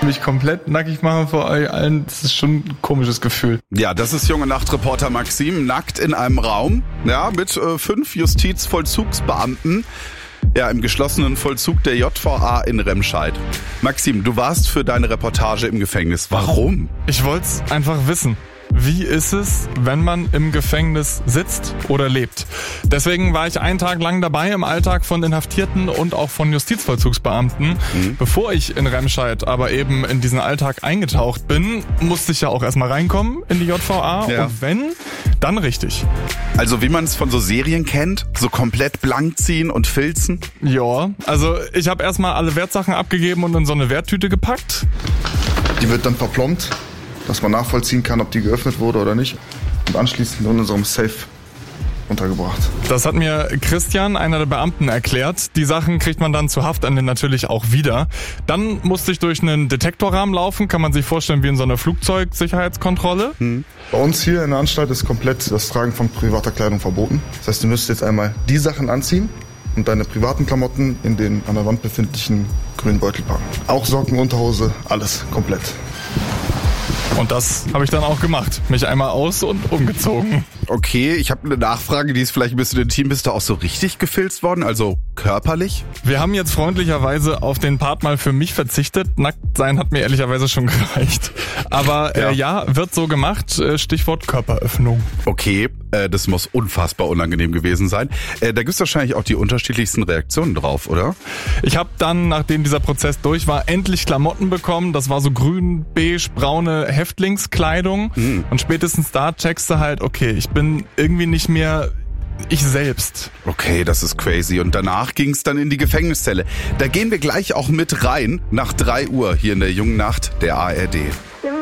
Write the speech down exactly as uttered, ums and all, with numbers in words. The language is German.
Mich komplett nackig machen vor euch allen, das ist schon ein komisches Gefühl. Ja, das ist Junge Nacht-Reporter Maxim, nackt in einem Raum, ja, mit äh, fünf Justizvollzugsbeamten, ja, im geschlossenen Vollzug der J V A in Remscheid. Maxim, du warst für deine Reportage im Gefängnis. Warum? Ich wollte es einfach wissen. Wie ist es, wenn man im Gefängnis sitzt oder lebt? Deswegen war ich einen Tag lang dabei im Alltag von Inhaftierten und auch von Justizvollzugsbeamten. Mhm. Bevor ich in Remscheid aber eben in diesen Alltag eingetaucht bin, musste ich ja auch erstmal reinkommen in die J V A. Ja. Und wenn, dann richtig. Also wie man es von so Serien kennt, so komplett blank ziehen und filzen? Ja, also ich habe erstmal alle Wertsachen abgegeben und in so eine Werttüte gepackt. Die wird dann verplombt, dass man nachvollziehen kann, ob die geöffnet wurde oder nicht. Und anschließend in unserem Safe untergebracht. Das hat mir Christian, einer der Beamten, erklärt. Die Sachen kriegt man dann zu Haftende natürlich auch wieder. Dann musste ich durch einen Detektorrahmen laufen. Kann man sich vorstellen wie in so einer Flugzeugsicherheitskontrolle. Hm. Bei uns hier in der Anstalt ist komplett das Tragen von privater Kleidung verboten. Das heißt, du müsstest jetzt einmal die Sachen anziehen und deine privaten Klamotten in den an der Wand befindlichen grünen Beutel packen. Auch Socken, Unterhose, alles komplett. Und das habe ich dann auch gemacht. Mich einmal aus- und umgezogen. Okay, ich habe eine Nachfrage, die ist vielleicht ein bisschen intim. Bist du auch so richtig gefilzt worden, also körperlich? Wir haben jetzt freundlicherweise auf den Part mal für mich verzichtet. Nackt sein hat mir ehrlicherweise schon gereicht. Aber ja, äh, ja wird so gemacht. Stichwort Körperöffnung. Okay, äh, das muss unfassbar unangenehm gewesen sein. Äh, da gibt's wahrscheinlich auch die unterschiedlichsten Reaktionen drauf, oder? Ich habe dann, nachdem dieser Prozess durch war, endlich Klamotten bekommen. Das war so grün, beige, braune Häftlingskleidung. Mhm. Und spätestens da checkst du halt, okay, ich bin irgendwie nicht mehr ich selbst. Okay, das ist crazy. Und danach ging's dann in die Gefängniszelle. Da gehen wir gleich auch mit rein, nach drei Uhr hier in der Jungen Nacht der A R D.